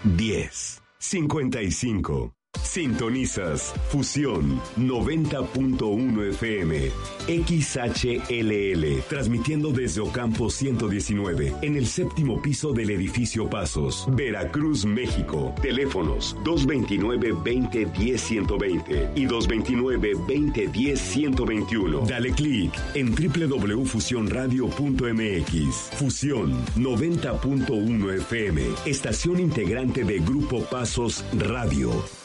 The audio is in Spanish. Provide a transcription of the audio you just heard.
1055. Sintonizas Fusión 90.1 FM XHLL, transmitiendo desde Ocampo 119 en el séptimo piso del edificio Pasos, Veracruz, México. Teléfonos 229-2010-120 y 229-2010-121. Dale clic en www.fusionradio.mx. Fusión 90.1 FM, estación integrante de Grupo Pasos Radio.